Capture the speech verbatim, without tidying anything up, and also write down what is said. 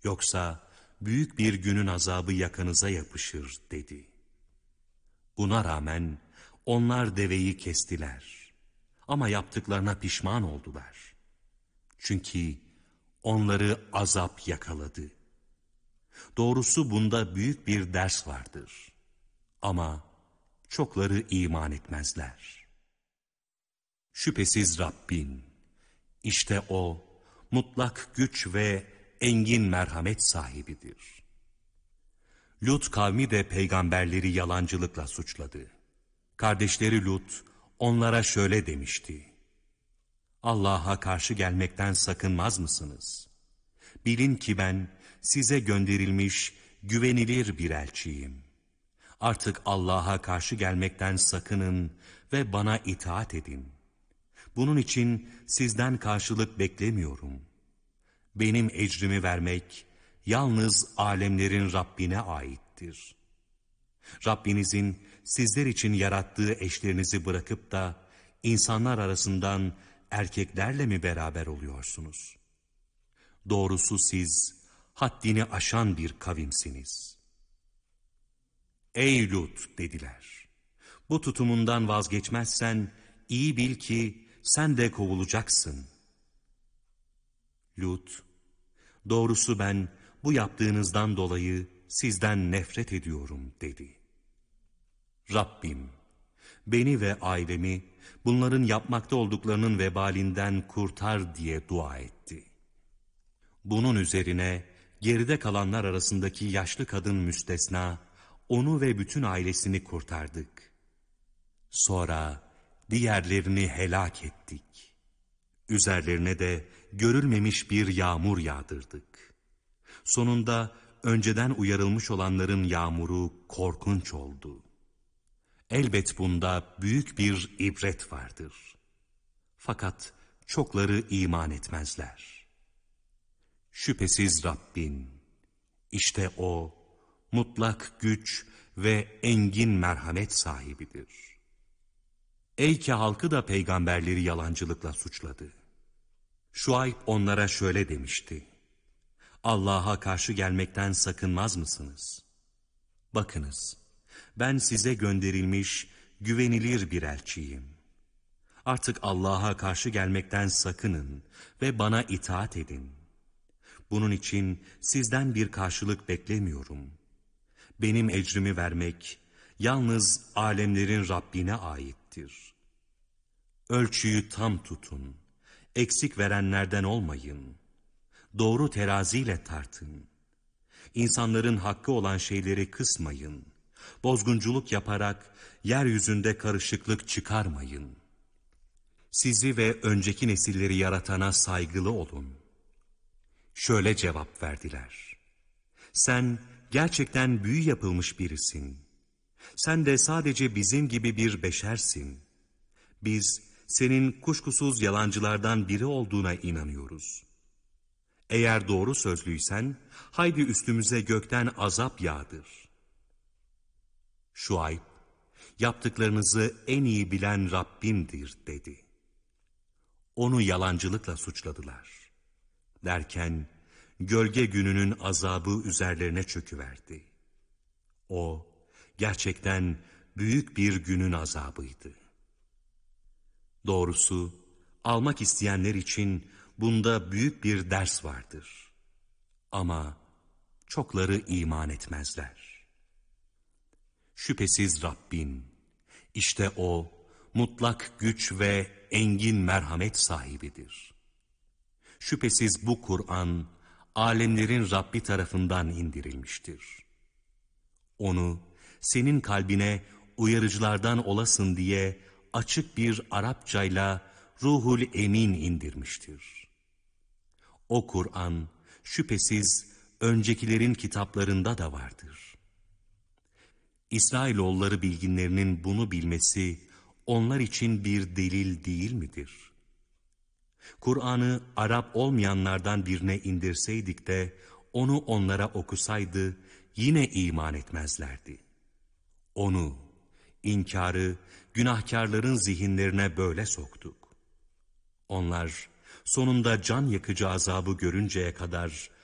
Yoksa büyük bir günün azabı yakanıza yapışır dedi. Buna rağmen onlar deveyi kestiler. Ama yaptıklarına pişman oldular. Çünkü onları azap yakaladı. Doğrusu bunda büyük bir ders vardır. Ama çokları iman etmezler. Şüphesiz Rabbin, işte O, mutlak güç ve engin merhamet sahibidir. Lut kavmi de peygamberleri yalancılıkla suçladı. Kardeşleri Lut, onlara şöyle demişti: Allah'a karşı gelmekten sakınmaz mısınız? Bilin ki ben size gönderilmiş güvenilir bir elçiyim. Artık Allah'a karşı gelmekten sakının ve bana itaat edin. Bunun için sizden karşılık beklemiyorum. Benim ecrimi vermek yalnız alemlerin Rabbine aittir. Rabbinizin sizler için yarattığı eşlerinizi bırakıp da insanlar arasından erkeklerle mi beraber oluyorsunuz? Doğrusu siz haddini aşan bir kavimsiniz. Ey Lut dediler. Bu tutumundan vazgeçmezsen iyi bil ki sen de kovulacaksın. Lut, doğrusu ben bu yaptığınızdan dolayı sizden nefret ediyorum dedi. Rabbim, beni ve ailemi bunların yapmakta olduklarının vebalinden kurtar diye dua etti. Bunun üzerine geride kalanlar arasındaki yaşlı kadın müstesna, onu ve bütün ailesini kurtardık. Sonra diğerlerini helak ettik. Üzerlerine de görülmemiş bir yağmur yağdırdık. Sonunda önceden uyarılmış olanların yağmuru korkunç oldu. Elbet bunda büyük bir ibret vardır. Fakat çokları iman etmezler. Şüphesiz Rabbin, işte O, mutlak güç ve engin merhamet sahibidir. Eyke halkı da peygamberleri yalancılıkla suçladı. Şuayb onlara şöyle demişti: Allah'a karşı gelmekten sakınmaz mısınız? Bakınız, ben size gönderilmiş güvenilir bir elçiyim. Artık Allah'a karşı gelmekten sakının ve bana itaat edin. Bunun için sizden bir karşılık beklemiyorum. Benim ecrimi vermek yalnız alemlerin Rabbine aittir. Ölçüyü tam tutun, eksik verenlerden olmayın. Doğru teraziyle tartın. İnsanların hakkı olan şeyleri kısmayın. Bozgunculuk yaparak yeryüzünde karışıklık çıkarmayın. Sizi ve önceki nesilleri yaratana saygılı olun. Şöyle cevap verdiler: Sen gerçekten büyü yapılmış birisin. Sen de sadece bizim gibi bir beşersin. Biz senin kuşkusuz yalancılardan biri olduğuna inanıyoruz. Eğer doğru sözlüysen haydi üstümüze gökten azap yağdır. Şuayb, yaptıklarınızı en iyi bilen Rabbimdir dedi. Onu yalancılıkla suçladılar. Derken gölge gününün azabı üzerlerine çöküverdi. O gerçekten büyük bir günün azabıydı. Doğrusu almak isteyenler için bunda büyük bir ders vardır. Ama çokları iman etmezler. Şüphesiz Rabbin, işte O, mutlak güç ve engin merhamet sahibidir. Şüphesiz bu Kur'an, alemlerin Rabbi tarafından indirilmiştir. Onu, senin kalbine uyarıcılardan olasın diye açık bir Arapçayla Ruhul Emin indirmiştir. O Kur'an, şüphesiz öncekilerin kitaplarında da vardır. İsrailoğulları bilginlerinin bunu bilmesi, onlar için bir delil değil midir? Kur'an'ı Arap olmayanlardan birine indirseydik de, onu onlara okusaydı, yine iman etmezlerdi. Onu, inkarı, günahkarların zihinlerine böyle soktuk. Onlar, sonunda can yakıcı azabı görünceye kadar,